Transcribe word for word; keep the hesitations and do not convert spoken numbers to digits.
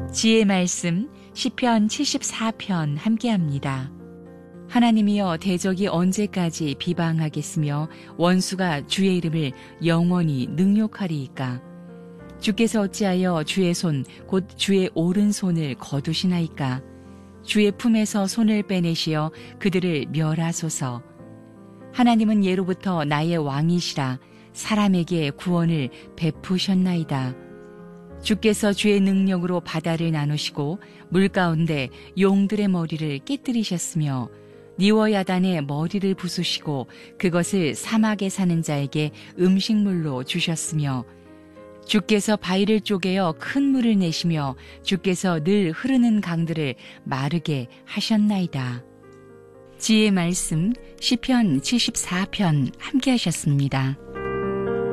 지혜의 말씀 시편 칠십사 편 함께합니다. 하나님이여 대적이 언제까지 비방하겠으며 원수가 주의 이름을 영원히 능욕하리이까. 주께서 어찌하여 주의 손 곧 주의 오른손을 거두시나이까. 주의 품에서 손을 빼내시어 그들을 멸하소서. 하나님은 예로부터 나의 왕이시라. 사람에게 구원을 베푸셨나이다. 주께서 주의 능력으로 바다를 나누시고 물 가운데 용들의 머리를 깨뜨리셨으며 니워야단의 머리를 부수시고 그것을 사막에 사는 자에게 음식물로 주셨으며 주께서 바위를 쪼개어 큰 물을 내시며 주께서 늘 흐르는 강들을 마르게 하셨나이다. 지혜의 말씀 시편 칠십사 편 함께 하셨습니다.